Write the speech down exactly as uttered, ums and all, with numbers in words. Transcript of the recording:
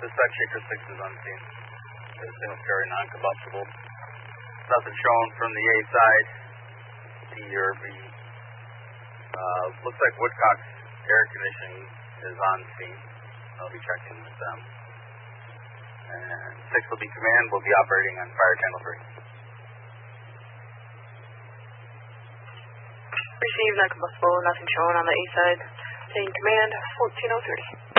Suspect Shaker six is on scene. Single carry non-combustible. Nothing shown from the A side. D or B. Uh, looks like Woodcock's air conditioning is on scene. I'll be checking with them. And six will be command. We'll be operating on fire channel three. Received non-combustible. Nothing shown on the A side. Taking command fourteen oh thirty.